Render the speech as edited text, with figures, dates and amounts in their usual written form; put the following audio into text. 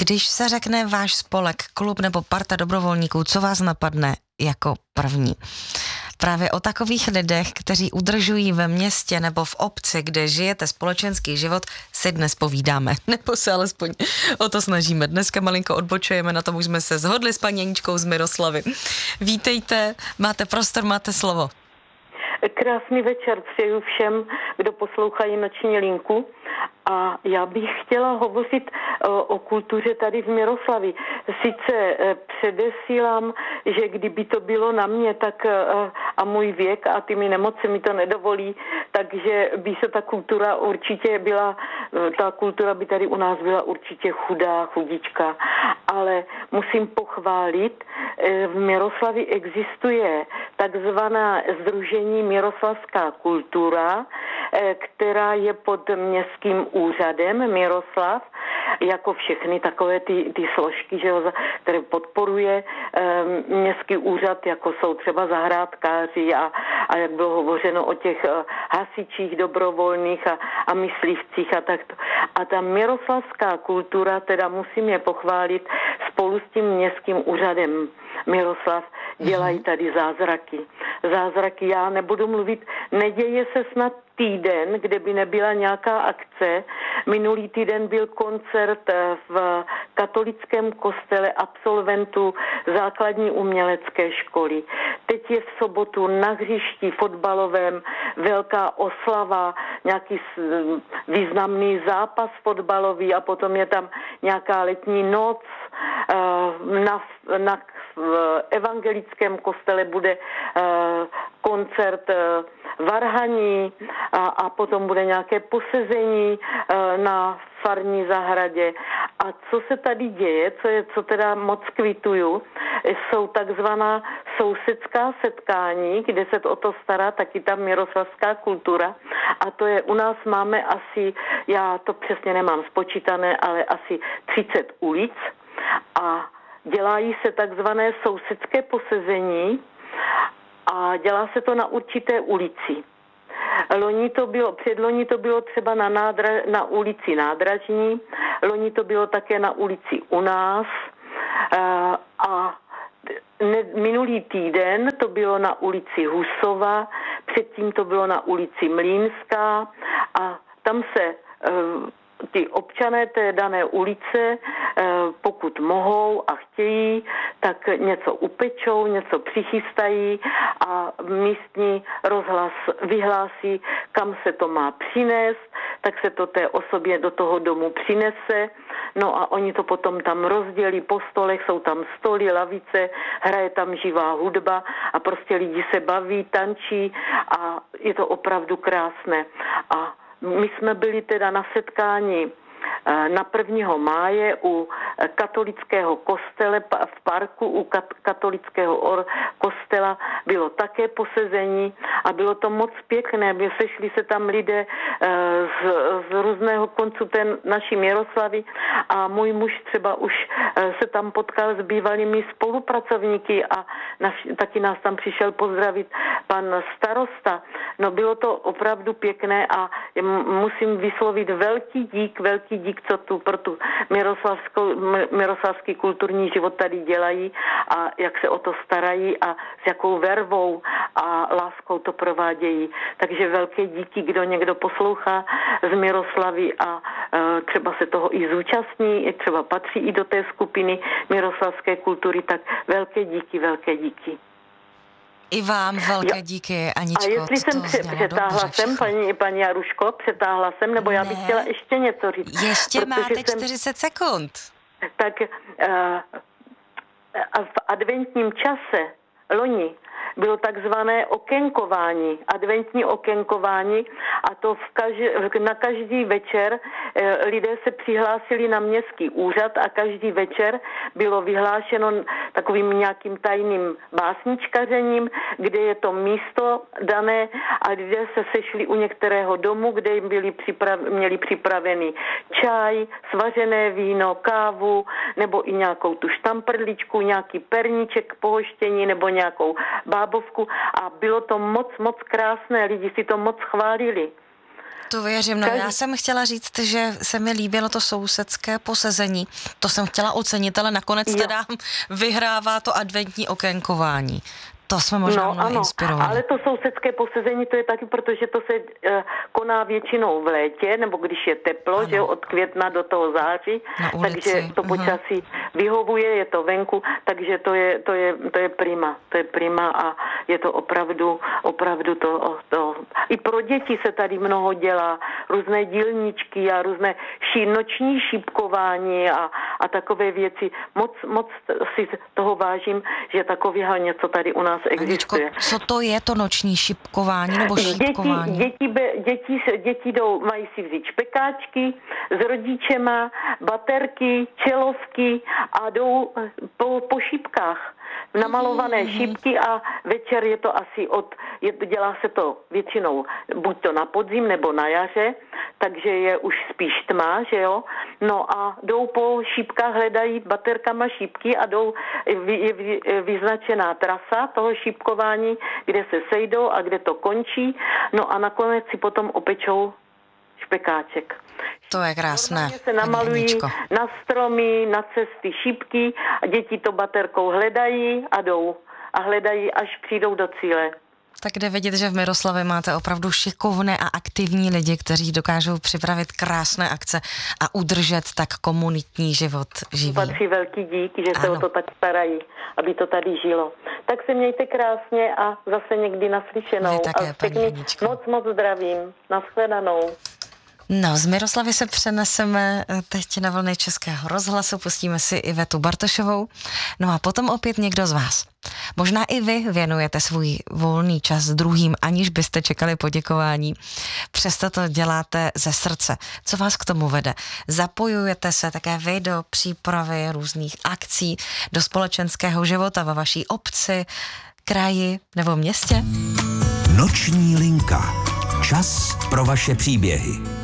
Když se řekne váš spolek, klub nebo parta dobrovolníků, co vás napadne jako první? Právě o takových lidech, kteří udržují ve městě nebo v obci, kde žijete společenský život, si dnes povídáme. Nebo se alespoň o to snažíme. Dneska malinko odbočujeme, na tom už jsme se shodli s paní Aničkou z Miroslavy. Vítejte, máte prostor, máte slovo. Krásný večer přeju všem, kdo poslouchají Noční linku. A já bych chtěla hovořit o kultuře tady v Miroslavi. Sice předesílám, že kdyby to bylo na mě, tak a můj věk a ty mi nemoci mi to nedovolí, takže by se ta kultura určitě byla, ta kultura by tady u nás byla určitě chudá, chudička. Ale musím pochválit, v Miroslavi existuje takzvaná sdružení Miroslavská kultura, která je pod městským úřadem Miroslav, jako všechny takové ty složky, že jo, které podporuje městský úřad, jako jsou třeba zahrádkáři a jak bylo hovořeno o těch hasičích dobrovolných a myslivcích a takto. A ta miroslavská kultura, teda musím je pochválit, spolu s tím městským úřadem Miroslav dělají tady zázraky. Zázraky, já nebudu mluvit, neděje se snad týden, kde by nebyla nějaká akce. Minulý týden byl koncert v katolickém kostele absolventů základní umělecké školy. Teď je v sobotu na hřišti fotbalovém velká oslava, nějaký významný zápas fotbalový a potom je tam nějaká letní noc. V evangelickém kostele bude koncert varhaní a potom bude nějaké posezení na farní zahradě. A co se tady děje, co teda moc kvituju, jsou takzvaná sousedská setkání, kde se o to stará taky ta miroslavská kultura. A to je, u nás máme asi, já to přesně nemám spočítané, ale asi 30 ulic a dělají se takzvané sousedské posezení a dělá se to na určité ulici. Předloni to bylo třeba na ulici Nádražní, loni to bylo také na ulici u nás a minulý týden to bylo na ulici Husova, předtím to bylo na ulici Mlýnská a tam se ty občané té dané ulice, pokud mohou a chtějí, tak něco upečou, něco přichystají a místní rozhlas vyhlásí, kam se to má přinést, tak se to té osobě do toho domu přinese. No a oni to potom tam rozdělí po stolech, jsou tam stoly, lavice, hraje tam živá hudba a prostě lidi se baví, tančí a je to opravdu krásné. A my jsme byli teda na setkání na 1. máje u katolického kostele v parku u katolického kostela bylo také posezení a bylo to moc pěkné. Sešli se tam lidé z různého koncu té naší Miroslavy a můj muž třeba už se tam potkal s bývalými spolupracovníky a taky nás tam přišel pozdravit pan starosta. No bylo to opravdu pěkné a musím vyslovit velký dík, co tu pro tu miroslavský kulturní život tady dělají a jak se o to starají a s jakou vervou a láskou to provádějí. Takže velké díky, kdo někdo poslouchá z Miroslavy a třeba se toho i zúčastní, třeba patří i do té skupiny miroslavské kultury, tak velké díky. I vám velké díky, Aničko. A jestli jsem přetáhla jsem, paní Jaruško, nebo já bych chtěla ještě něco říct. Ještě máte 40 sekund. Tak v adventním čase loni bylo takzvané okénkování, adventní okénkování a to na každý večer lidé se přihlásili na městský úřad a každý večer bylo vyhlášeno takovým nějakým tajným básničkařením, kde je to místo dané a lidé se sešli u některého domu, kde jim měli připravený čaj, svařené víno, kávu nebo i nějakou tu štamprličku, nějaký perníček k pohoštění nebo nějakou bábovku a bylo to moc krásné, lidi si to moc chválili. To věřím, no já jsem chtěla říct, že se mi líbilo to sousedské posezení, to jsem chtěla ocenit, ale nakonec teda vyhrává to adventní okénkování. To jsme možná mohli inspirovat. Ale to sousedské posezení, to je taky, protože to se koná většinou v létě, nebo když je teplo, že od května do toho září, takže to počasí vyhovuje, je to venku, takže to je prima. To je prima a je to opravdu to. I pro děti se tady mnoho dělá, různé dílničky a různé noční šípkování a takové věci. Moc si toho vážím, že takového něco tady u nás existuje. Aničko, co to je to noční šipkování nebo šípkování? Děti mají si vzít špekáčky s rodičema, baterky, čelovky a jdou po šipkách. Namalované šípky a večer je to asi dělá se to většinou buď to na podzim nebo na jaře, takže je už spíš tma, že jo. No a jdou po šípkách, hledají baterkama šípky a je vyznačená trasa toho šípkování, kde se sejdou a kde to končí. No a nakonec si potom opečou špekáček. To je krásné. Normálně se namalují na stromy, na cesty šípky a děti to baterkou hledají a jdou. A hledají, až přijdou do cíle. Tak jde vidět, že v Miroslavě máte opravdu šikovné a aktivní lidi, kteří dokážou připravit krásné akce a udržet tak komunitní život živý. Patří velký dík, že se o to tak starají, aby to tady žilo. Tak se mějte krásně a zase někdy naslyšenou. Vy také, paní Haničko. Moc zdravím. Nashledanou. No, z Miroslavy se přeneseme teď na vlny Českého rozhlasu, pustíme si Ivetu Bartošovou, no a potom opět někdo z vás. Možná i vy věnujete svůj volný čas druhým, aniž byste čekali poděkování. Přesto to děláte ze srdce. Co vás k tomu vede? Zapojujete se také vy do přípravy různých akcí, do společenského života ve vaší obci, kraji nebo městě? Noční linka. Čas pro vaše příběhy.